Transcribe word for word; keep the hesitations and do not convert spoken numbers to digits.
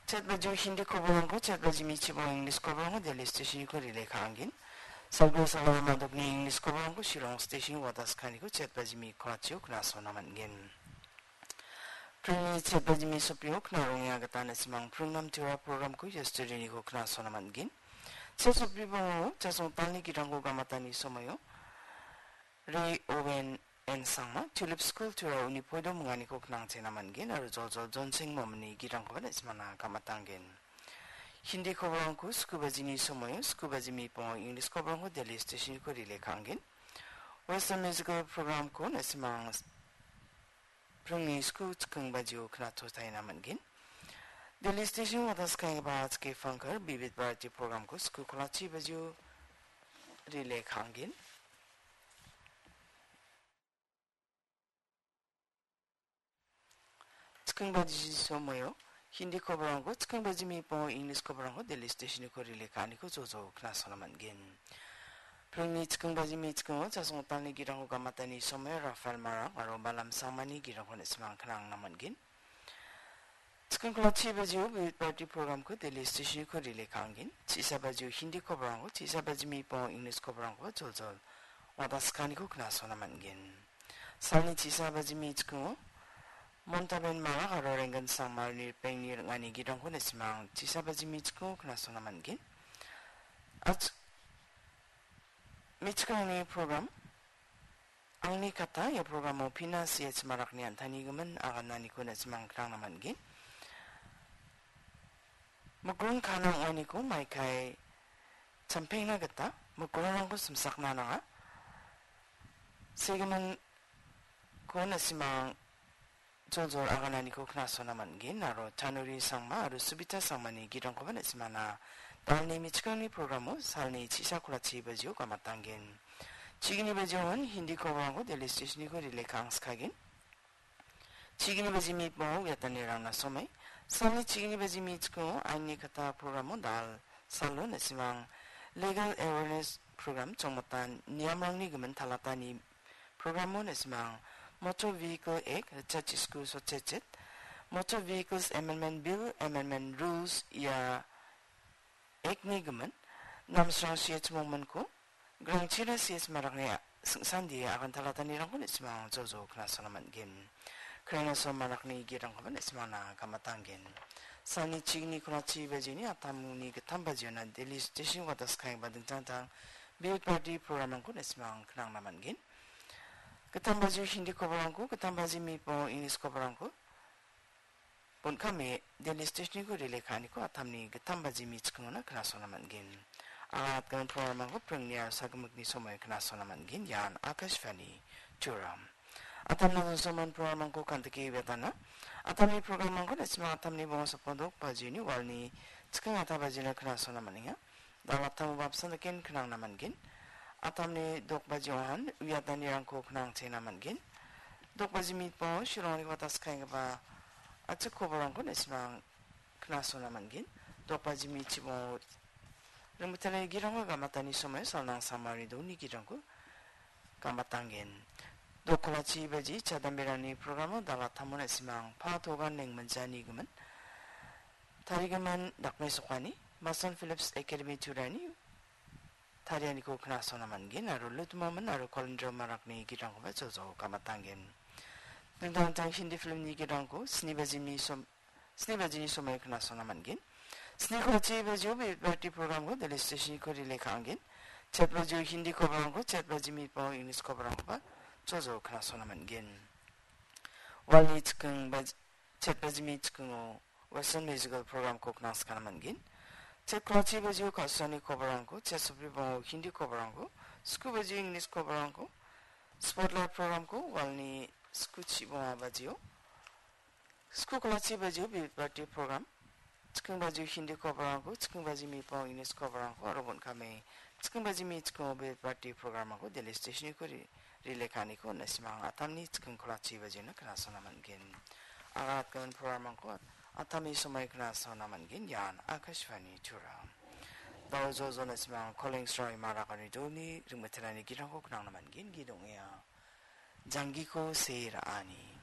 챗바주 hindi kobolongo 챗바지 미치보 잉글리시 kobolongo 델리 스테이션이 거리래 강긴 서브에서 마도그니 잉글리시 kobolongo 시롱 스테이션이 와다스카니고 챗바지 미 코라치오 그나소나만겐 프리니 챗바지 미 소피오 그나롱야 가타나 시망 프로그램 티와 프로그램 고 yesterday 그나소나만겐 세소피보 자송 딸리 기랑고 가마타니 소모요 리 오웬 ensangma tulip school tura uni podo mungani ko knang chena mangin aru jol jonsing momni girang ko na ismana kamatangin hindi ko bang ko scuba jini somoyo scuba jimi po english ko bang ko delhi station ko rile kangin western musical program ko na ismang prungi school chkang bajo kna to tai na mangin delhi station wadas kai ba ke funkar vivid variety program ko school kolachi bajo rile kangin 츠킹바지 소모요 힌디 커버한고 츠킹바지 미포 잉글리시 커버한고 델리 스테이션이 거리래 가니고 조조 크나소나만겐 프로니 츠킹바지 미 츠킹어 자송 딸리 기랑고 가마타니 소모요 라팔 마라 아로 발람 사마니 기랑고 네스만 크랑 나만겐 츠킹 클라치 바지오 파티 프로그램 코 델리 스테이션이 거리래 강겐 치사바지오 힌디 커버한고 치사바지 미포 잉글리시 커버한고 조조 와다스카니고 크나소나만겐 살니 치사바지 미 츠킹어 Montaben mga karorengan sa marnir pengnir nga ni girang ko nesimang chisabaji mitsuko knaso naman gin. At mitsuko ni program ang ni kata ya program mo pinasi at marak ni antanigaman akan nani ko nesimang krang naman gin. Magurang kanang ani ko may kay champeng na gata magurang ko sumsak na na nga. Sigaman ko nesimang 조조 아가나니고 크나소나만긴 나로 자누리 상마 아루 수비타 상마니 기런 거만 했지만아 달님이 치강리 프로그램은 살니 치사쿠라치 버지오 가마탄긴 지기니 버지오는 힌디 커버하고 델리 스테이션이 거리래 강스카긴 지기니 버지 미보 야타니랑 나소메 살니 지기니 버지 미츠코 아니 카타 프로그램은 달 살로 네시망 legal awareness program 정못단 니아망니 그만 탈라타니 프로그램은 네시망 Motor Vehicle Act, Chachi School so Chechet, Motor Vehicles Amendment Bill, Amendment Rules, ya Act ni gaman, namsrang siyet moment ko, grang chira siyet maraknya, sandi akan talatan nirang ko nismang jojo knasa naman gin. Kaya so marak ni girang ko nismang na kamatangin. Sani chigni kuna chibaji ni atamu ni katambaji na Delhi Station watas kaya badang tantang, Bill Party program ko nismang knang naman gin. Ketambaji hindi coverangko, ketambaji mi po English coverangko. Pun kami Delhi Station ko rile kani ko atamni ketambaji mi chkuna knaso naman gin. At kan program ko prengnya sagamagni somoy knaso naman gin yan Akashvani Churam. Atam na soman program ko kantiki betana. Atamni program ko nesma atamni bonga sa pondok pajini walni chkang atabaji na knaso naman nga. Dalatam babsan ken knang naman gin. Atamni dokbajiwan wiatanirang ko knang chena mangin dokbaji mit po shironi watas kaya ba at sa kobarang ko nesmang knaso na mangin dokbaji mit chibo rumutana girang ko gamatani somayo salnang samari do ni girang ko gamatangin dokolachi baji chadambirani programo dalatamu nesmang patogan neng manjani gaman tarigaman dakmay sukani Mason Phillips Academy turani 타리아니 고 크나소나만긴 아루 루트마만 아루 콜린저 마락니 기랑고 바조조 까마탄긴 등당당 힌디 필름 니기랑고 스니바지미 솜 스니바지니 솜에 크나소나만긴 스니코치 바조 베티 프로그램고 델리 스테이션이 거리래 강긴 챗바조 힌디 커버랑고 챗바지미 po 잉글리시 커버랑고 바 조조 크나소나만긴 walni 츠킹 바 챗바지미 츠킹오 웨스턴 뮤지컬 프로그램 고 크나스카나만긴 제 클러치 버지오 가수니 커버랑고 제 수비봉 힌디 커버랑고 스쿠버지 잉글리시 커버랑고 스포트라이트 프로그램고 walni 스쿠치 봉아 버지오 스쿠 클러치 버지오 비바티 프로그램 치킨 버지오 힌디 커버랑고 치킨 버지 미봉 잉글리시 커버랑고 여러분 가메 치킨 버지 미 치킨 비바티 프로그램하고 델리 스테이션이 거리 릴레카니고 나시망 아탐니 치킨 클러치 버지오는 그나서나만겐 아가건 프로그램하고 Atami sumay knaso naman gin yan Akashvani Churam. Daw zozo na simang calling story marakani doni rimbatirani girang ko knang naman gin gidong iya. Jangi ko seira ani.